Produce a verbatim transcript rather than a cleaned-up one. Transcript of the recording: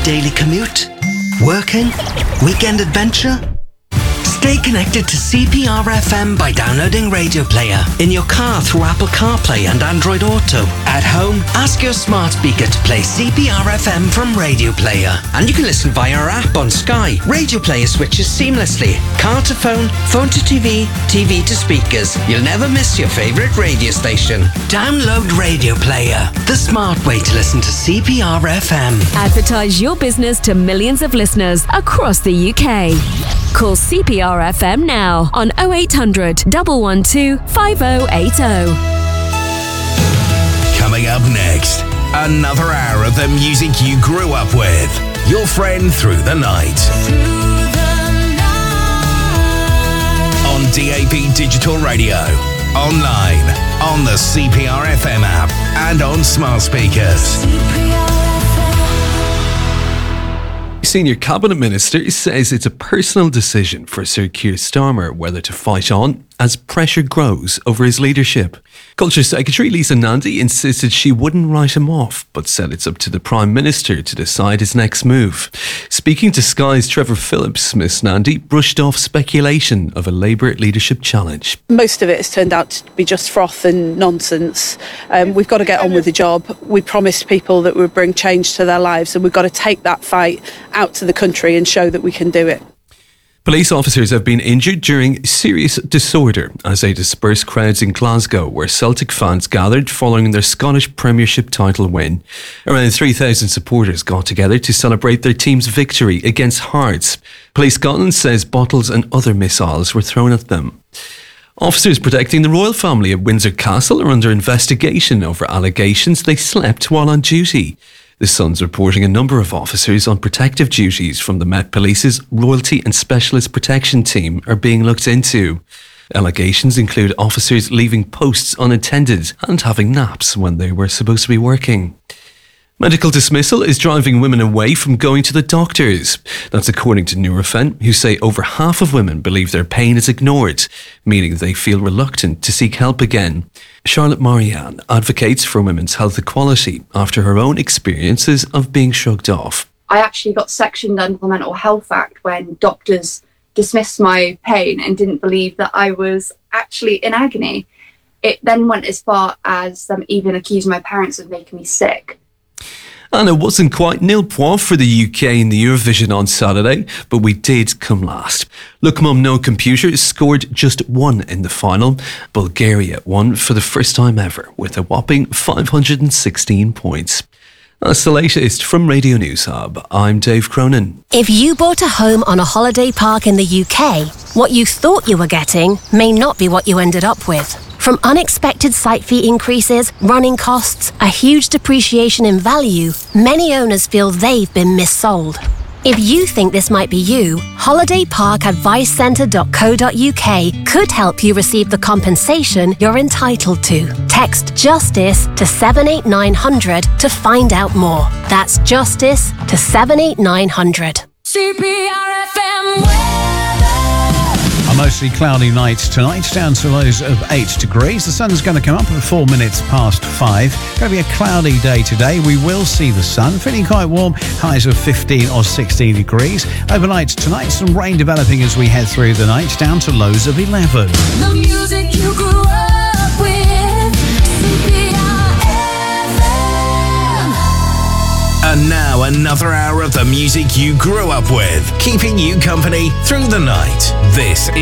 daily commute? Working? Weekend adventure? Stay connected to C P R F M by downloading Radio Player in your car through Apple CarPlay and Android Auto. At home, ask your smart speaker to play C P R F M from Radio Player. And you can listen via our app on Sky. Radio Player switches seamlessly. Car to phone, phone to T V, T V to speakers. You'll never miss your favourite radio station. Download Radio Player, the smart way to listen to C P R F M. Advertise your business to millions of listeners across the U K. Call C P R F M now on oh eight hundred, one one two, five oh eight oh. Coming up next, another hour of the music you grew up with. Your friend through the night. Through the night. On D A B Digital Radio, online, on the C P R F M app, and on smart speakers. C P R F M. Senior Cabinet Minister says it's a personal decision for Sir Keir Starmer whether to fight on as pressure grows over his leadership. Culture Secretary Lisa Nandy insisted she wouldn't write him off, but said it's up to the Prime Minister to decide his next move. Speaking to Sky's Trevor Phillips, Miss Nandy brushed off speculation of a Labour leadership challenge. Most of it has turned out to be just froth and nonsense. Um, we've got to get on with the job. We promised people that we would bring change to their lives, and we've got to take that fight out to the country and show that we can do it. Police officers have been injured during serious disorder as they dispersed crowds in Glasgow, where Celtic fans gathered following their Scottish Premiership title win. Around three thousand supporters got together to celebrate their team's victory against Hearts. Police Scotland says bottles and other missiles were thrown at them. Officers protecting the royal family at Windsor Castle are under investigation over allegations they slept while on duty. The Sun's reporting a number of officers on protective duties from the Met Police's Royalty and Specialist Protection Team are being looked into. Allegations include officers leaving posts unattended and having naps when they were supposed to be working. Medical dismissal is driving women away from going to the doctors. That's according to Nurofen, who say over half of women believe their pain is ignored, meaning they feel reluctant to seek help again. Charlotte Marianne advocates for women's health equality after her own experiences of being shrugged off. I actually got sectioned under the Mental Health Act when doctors dismissed my pain and didn't believe that I was actually in agony. It then went as far as them even accusing my parents of making me sick. And it wasn't quite nil point for the U K in the Eurovision on Saturday, but we did come last. Look Mum No Computer scored just one in the final. Bulgaria won for the first time ever with a whopping five hundred sixteen points. That's the latest from Radio News Hub. I'm Dave Cronin. If you bought a home on a holiday park in the U K, what you thought you were getting may not be what you ended up with. From unexpected site fee increases, running costs, a huge depreciation in value, many owners feel they've been missold. If you think this might be you, holiday park advice centre dot co dot U K could help you receive the compensation you're entitled to. Text JUSTICE to seven eight nine hundred to find out more. That's JUSTICE to seven eight nine hundred. C P R F M weather. A mostly cloudy night tonight, down to lows of eight degrees. The sun's going to come up at four minutes past five. Going to be a cloudy day today. We will see the sun. Feeling quite warm, highs of fifteen or sixteen degrees. Overnight tonight, some rain developing as we head through the night, down to lows of eleven. The music you grew up with. C P R F M. And now another hour of the music you grew up with, keeping you company through the night. This is